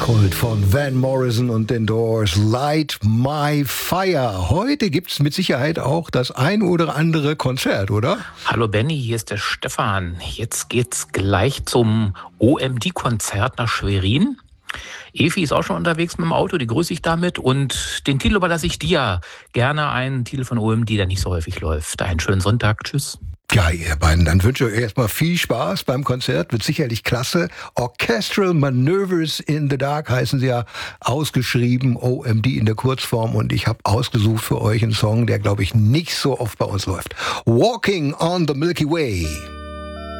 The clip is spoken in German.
Kult von Van Morrison und den Doors, Light My Fire. Heute gibt's mit Sicherheit auch das ein oder andere Konzert, oder? Hallo Benny, hier ist der Stefan. Jetzt geht's gleich zum OMD-Konzert nach Schwerin. Evi ist auch schon unterwegs mit dem Auto, die grüße ich damit. Und den Titel überlasse ich dir. Gerne einen Titel von OMD, der nicht so häufig läuft. Einen schönen Sonntag, tschüss. Ja, ihr beiden, dann wünsche ich euch erstmal viel Spaß beim Konzert, wird sicherlich klasse. Orchestral Maneuvers in the Dark heißen sie ja, ausgeschrieben, OMD in der Kurzform, und ich habe ausgesucht für euch einen Song, der, glaube ich, nicht so oft bei uns läuft. Walking on the Milky Way.